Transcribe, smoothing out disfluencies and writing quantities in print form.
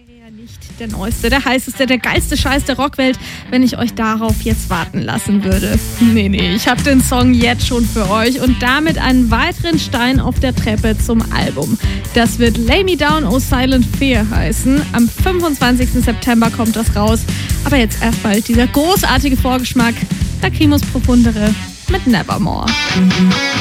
Ja, nicht der neueste, der heißeste, der geilste Scheiß der Rockwelt, wenn ich euch darauf jetzt warten lassen würde. Nee, ich habe den Song jetzt schon für euch und damit einen weiteren Stein auf der Treppe zum Album. Das wird Lay Me Down, Oh Silent Fear heißen. Am 25. September kommt das raus. Aber jetzt erst bald dieser großartige Vorgeschmack, Lacrimus Profundere mit Nevermore.